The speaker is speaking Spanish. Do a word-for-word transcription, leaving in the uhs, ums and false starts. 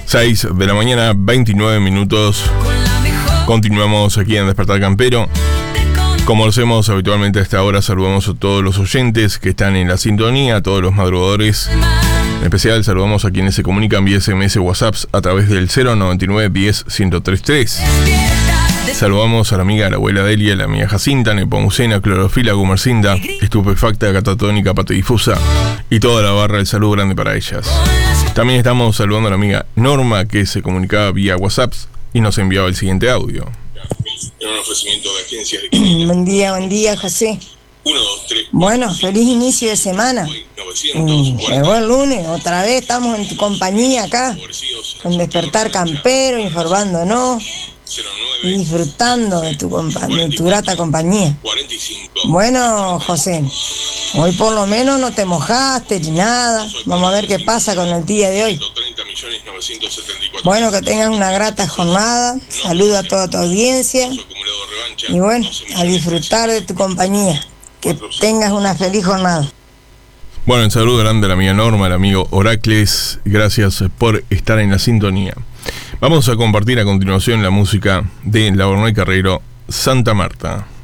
seis de la mañana, veintinueve minutos. Continuamos aquí en Despertar Campero. Como lo hacemos habitualmente a esta hora, saludamos a todos los oyentes que están en la sintonía, a todos los madrugadores. En especial saludamos a quienes se comunican vía S M S o WhatsApp a través del cero noventa y nueve diez ciento treinta y tres. Saludamos a la amiga, la abuela Delia, la amiga Jacinta, Nepomucena, Clorofila, Gumercinda, Estupefacta, Catatónica, Patidifusa y toda la barra. El saludo grande para ellas. También estamos saludando a la amiga Norma, que se comunicaba vía WhatsApp y nos enviaba el siguiente audio. En un ofrecimiento de agencias de Buen día, buen día, José. uno, dos, tres. Bueno, feliz inicio de semana. Mm, llegó el lunes, otra vez estamos en tu compañía acá, con Despertar Campero, informándonos y disfrutando de tu, compa- de tu grata compañía. Bueno, José, hoy por lo menos no te mojaste ni nada. Vamos a ver qué pasa con el día de hoy. Bueno, que tengas una grata jornada. Saludo a toda tu audiencia. Y bueno, a disfrutar de tu compañía. Que tengas una feliz jornada. Bueno, el saludo grande a la amiga Norma, al amigo Oracles. Gracias por estar en la sintonía. Vamos a compartir a continuación la música de Labornoy Carrero, Santa Marta.